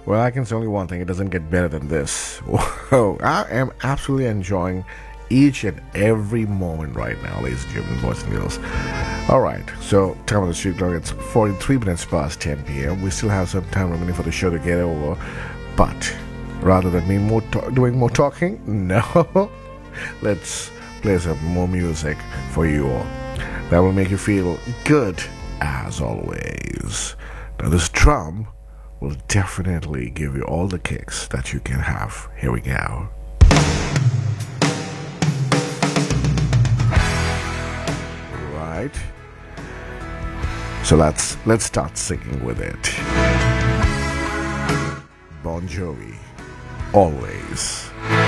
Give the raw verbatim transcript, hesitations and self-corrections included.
Well, I can say only one thing. It doesn't get better than this. Whoa, I am absolutely enjoying each and every moment right now, ladies and gentlemen, boys and girls. All right, so time on the street clock, it's forty-three minutes past ten p.m. We still have some time remaining for the show to get over, but rather than me more to- doing more talking, no, let's play some more music for you all. That will make you feel good, as always. Now, this drum will definitely give you all the kicks that you can have. Here we go. Right. So let's let's start singing with it. Bon Jovi, always.